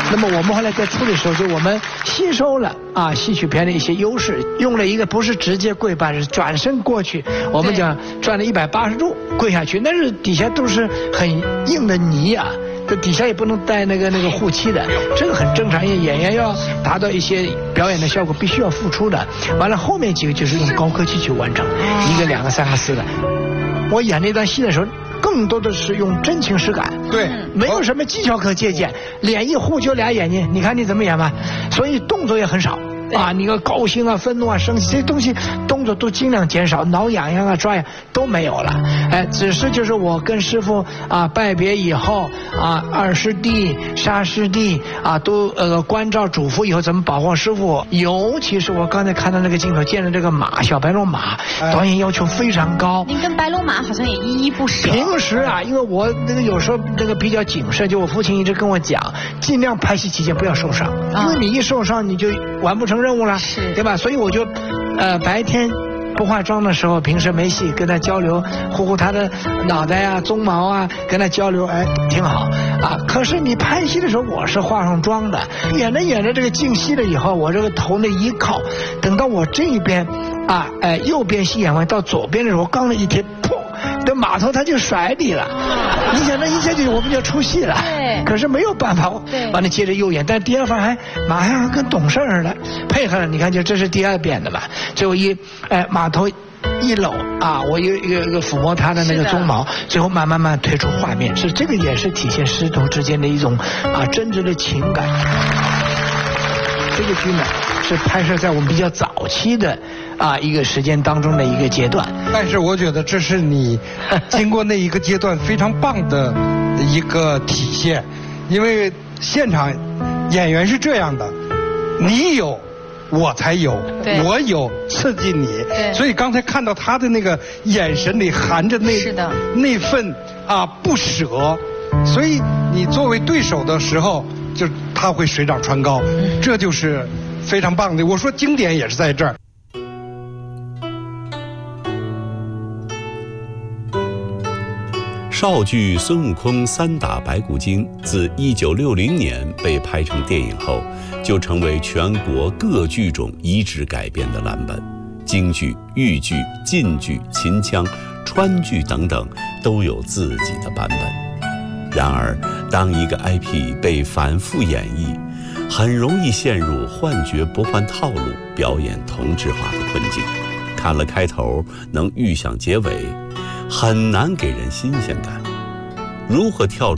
那么我们后来在处理的时候，就我们吸收了戏曲片的一些优势，用了一个不是直接跪拜，是转身过去，我们讲转了180度跪下去，那是底下都是很硬的泥啊。这底下也不能带那个护漆的，这个很正常，因为演员要达到一些表演的效果，必须要付出的。完了，后面几个就是用高科技去完成，1个、2个、3个、4个。我演那段戏的时候，更多的是用真情实感， 对， 没有什么技巧可借鉴，脸一糊就俩眼睛，你看你怎么演吧，所以动作也很少。你个高兴啊、愤怒啊、生气这些东西，动作都尽量减少，挠痒痒啊、抓痒都没有了。只是就是我跟师傅拜别以后二师弟、沙师弟都关照嘱咐以后怎么保护师傅。尤其是我刚才看到那个镜头，见了这个马小白龙马，导演要求非常高。 您跟白龙马好像也依依不舍。 平时因为我那个有时候那个比较谨慎，就我父亲一直跟我讲，尽量拍戏期间不要受伤，因为你一受伤你就完不成任务了，对吧？所以我就白天不化妆的时候，平时没戏跟他交流，护他的脑袋啊、鬃毛啊，跟他交流，挺好可是你拍戏的时候，我是化上妆的，演着这个静息了以后，我这个头那一靠，等到我这一边右边戏演完到左边的时候，刚那一贴，砰！这马头他就甩你了，你想那一下就我们就出戏了。对。可是没有办法，完了接着又演，但第二番还马上跟懂事似的配合了。你看，就这是第2遍的嘛。最后马头一搂我一个抚摸他的那个鬃毛，最后慢慢推出画面，是这个也是体现师徒之间的一种真挚的情感。这个剧呢是拍摄在我们比较早期的一个时间当中的一个阶段， 但是我觉得这是你经过那一个阶段非常棒的一个体现，因为现场演员是这样的，你有我才有，我有刺激你，所以刚才看到他的那个眼神里含着那份不舍，所以你作为对手的时候，就他会水涨船高，这就是非常棒的。我说经典也是在这儿。 绍剧《孙悟空3打白骨精》自1960年被拍成电影后，就成为全国各剧种移植改编的蓝本。京剧、豫剧、晋剧、秦腔、川剧等等都有自己的版本。然而，当一个 IP 被反复演绎，很容易陷入换角不换套路、表演同质化的困境。看了开头，能预想结尾，很难给人新鲜感。如何跳